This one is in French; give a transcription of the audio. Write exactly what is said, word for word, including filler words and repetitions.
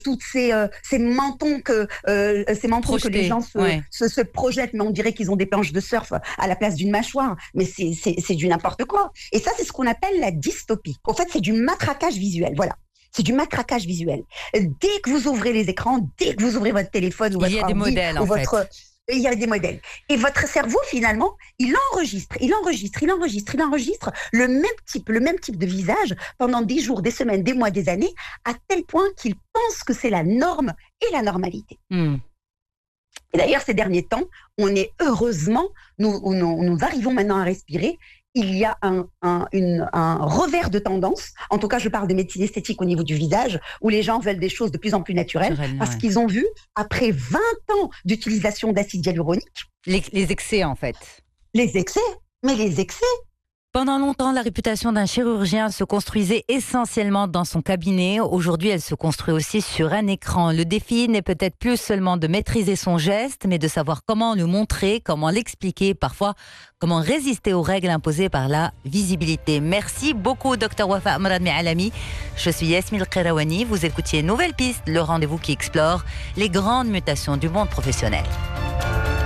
toutes ces, euh, ces mentons que euh, ces mentons que les gens se, ouais. se, se projettent, mais on dirait qu'ils ont des planches de surf à la place d'une mâchoire. Mais c'est, c'est, c'est du n'importe quoi. Et ça, c'est ce qu'on appelle la dystopie. En fait, c'est du matraquage visuel. Voilà. C'est du matraquage visuel. Dès que vous ouvrez les écrans, dès que vous ouvrez votre téléphone ou votre il y a des ordi, modèles ou en votre, fait. il y a des modèles. Et votre cerveau, finalement, il enregistre, il enregistre, il enregistre, il enregistre le même type, le même type de visage pendant des jours, des semaines, des mois, des années, à tel point qu'il pense que c'est la norme et la normalité. Mm. Et d'ailleurs, ces derniers temps, on est heureusement, nous, nous, nous arrivons maintenant à respirer. Il y a un, un, une, un revers de tendance, en tout cas je parle de médecine esthétique au niveau du visage, où les gens veulent des choses de plus en plus naturelles, Naturel, parce ouais. qu'ils ont vu, après vingt ans d'utilisation d'acide hyaluronique, Les, les excès en fait. les excès, mais les excès. Pendant longtemps, la réputation d'un chirurgien se construisait essentiellement dans son cabinet. Aujourd'hui, elle se construit aussi sur un écran. Le défi n'est peut-être plus seulement de maîtriser son geste, mais de savoir comment le montrer, comment l'expliquer, parfois comment résister aux règles imposées par la visibilité. Merci beaucoup, docteur Wafa Amrad Mealami. Je suis Yasmine Kerawani. Vous écoutiez Nouvelle Piste, le rendez-vous qui explore les grandes mutations du monde professionnel.